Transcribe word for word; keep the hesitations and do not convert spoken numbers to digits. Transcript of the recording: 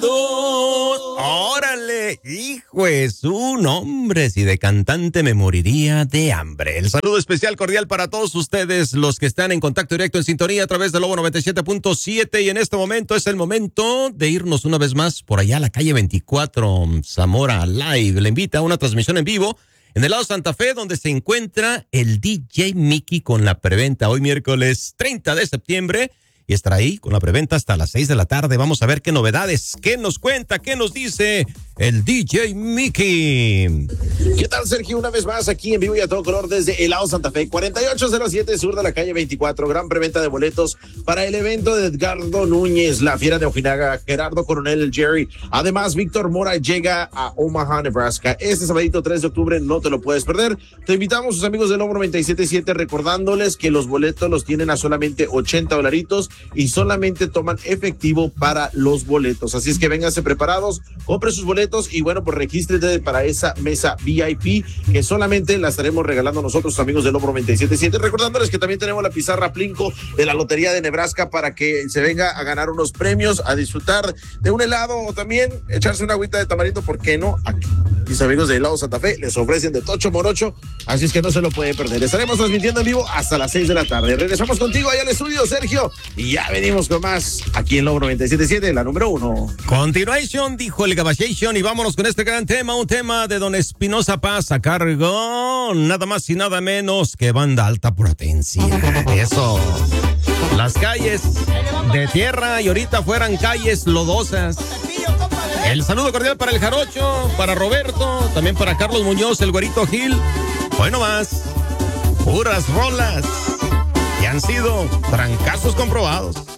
¡Órale! ¡Hijo de su nombre! Si de cantante me moriría de hambre. El saludo especial cordial para todos ustedes, los que están en contacto directo en sintonía a través de Lobo noventa y siete punto siete. Y en este momento es el momento de irnos una vez más por allá a la calle veinticuatro, Zamora Live. Le invita a una transmisión en vivo en el lado Santa Fe, donde se encuentra el D J Mickey con la preventa hoy miércoles treinta de septiembre. Y estará ahí con la preventa hasta las seis de la tarde. Vamos a ver qué novedades, qué nos cuenta, qué nos dice el D J Mickey. ¿Qué tal, Sergio? Una vez más aquí en vivo y a todo color desde el lado Santa Fe, cuarenta y ocho cero siete sur de la calle veinticuatro. Gran preventa de boletos para el evento de Edgardo Núñez, la Fiera de Ojinaga, Gerardo Coronel, el Jerry. Además, Víctor Mora llega a Omaha, Nebraska. Este sabadito tres de octubre no te lo puedes perder. Te invitamos, sus amigos de Lobo noventa y siete punto siete, recordándoles que los boletos los tienen a solamente ochenta dolaritos y solamente toman efectivo para los boletos. Así es que vénganse preparados, compre sus boletos y bueno, pues regístrate para esa mesa V I P que solamente la estaremos regalando nosotros, amigos de Lobo noventa y siete punto siete. Recordándoles que también tenemos la pizarra Plinko de la Lotería de Nebraska para que se venga a ganar unos premios, a disfrutar de un helado o también echarse una agüita de tamarindo, ¿por qué no? Aquí mis amigos de helado Santa Fe les ofrecen de tocho morocho, así es que no se lo pueden perder. Estaremos transmitiendo en vivo hasta las seis de la tarde. Regresamos contigo allá al estudio, Sergio, y ya venimos con más aquí en Lobo noventa y siete punto siete, la número uno. Continuation, dijo el Gabashation, y vámonos con este gran tema, un tema de don Espinosa Paz a cargo, nada más y nada menos que Banda Alta Potencia. Eso. Las calles de tierra y ahorita fueran calles lodosas. El saludo cordial para el Jarocho, para Roberto, también para Carlos Muñoz, el Güerito Gil. Bueno más, puras rolas que han sido trancazos comprobados.